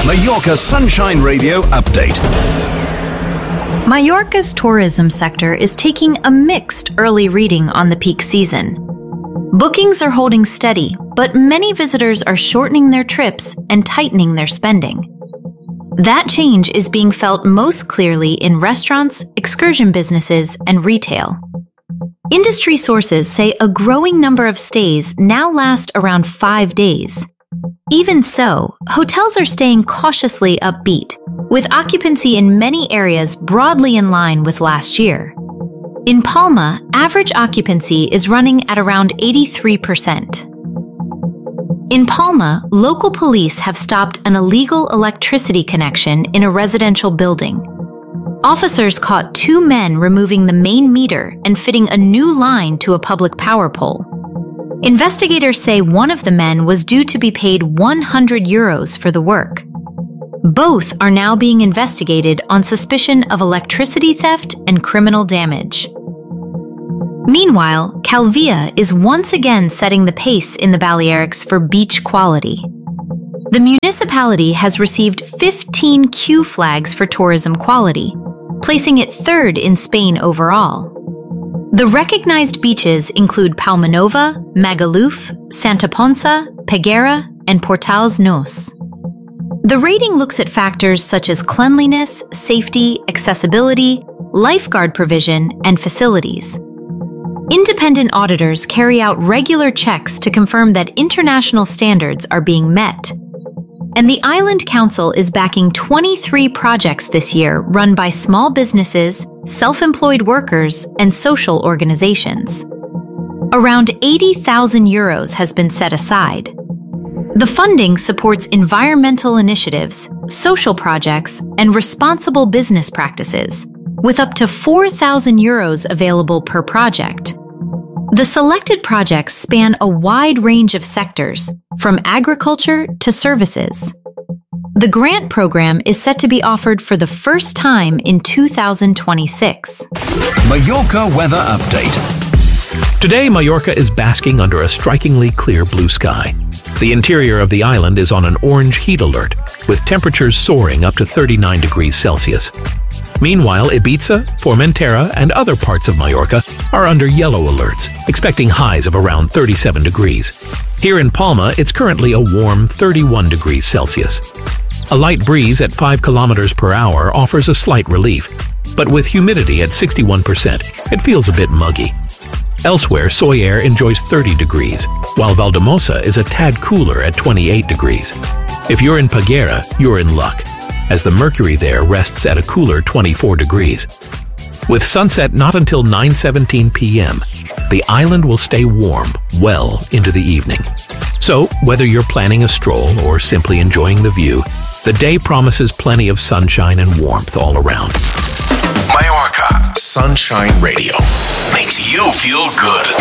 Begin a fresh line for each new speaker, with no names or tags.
Mallorca Sunshine Radio Update.
Mallorca's tourism sector is taking a mixed early reading on the peak season. Bookings are holding steady, but many visitors are shortening their trips and tightening their spending. That change is being felt most clearly in restaurants, excursion businesses, and retail. Industry sources say a growing number of stays now last around 5 days. Even so, hotels are staying cautiously upbeat, with occupancy in many areas broadly in line with last year. In Palma, average occupancy is running at around 83%. In Palma, local police have stopped an illegal electricity connection in a residential building. Officers caught 2 men removing the main meter and fitting a new line to a public power pole. Investigators say one of the men was due to be paid €100 for the work. Both are now being investigated on suspicion of electricity theft and criminal damage. Meanwhile, Calvia is once again setting the pace in the Balearics for beach quality. The municipality has received 15 Q flags for tourism quality, placing it third in Spain overall. The recognized beaches include Palmanova, Magaluf, Santa Ponsa, Peguera, and Portals Nos. The rating looks at factors such as cleanliness, safety, accessibility, lifeguard provision, and facilities. Independent auditors carry out regular checks to confirm that international standards are being met. And the Island Council is backing 23 projects this year run by small businesses, self-employed workers, and social organizations. Around €80,000 has been set aside. The funding supports environmental initiatives, social projects, and responsible business practices, with up to €4,000 available per project. The selected projects span a wide range of sectors, from agriculture to services. The grant program is set to be offered for the first time in 2026.
Mallorca Weather Update.
Today, Mallorca is basking under a strikingly clear blue sky. The interior of the island is on an orange heat alert, with temperatures soaring up to 39 degrees Celsius. Meanwhile, Ibiza, Formentera, and other parts of Mallorca are under yellow alerts, expecting highs of around 37 degrees. Here in Palma, it's currently a warm 31 degrees Celsius. A light breeze at 5 kilometers per hour offers a slight relief, but with humidity at 61%, it feels a bit muggy. Elsewhere, Soller enjoys 30 degrees, while Valdemosa is a tad cooler at 28 degrees. If you're in Peguera, you're in luck, as the mercury there rests at a cooler 24 degrees. With sunset not until 9:17 p.m., the island will stay warm well into the evening. So, whether you're planning a stroll or simply enjoying the view, the day promises plenty of sunshine and warmth all around.
Mallorca Sunshine Radio makes you feel good.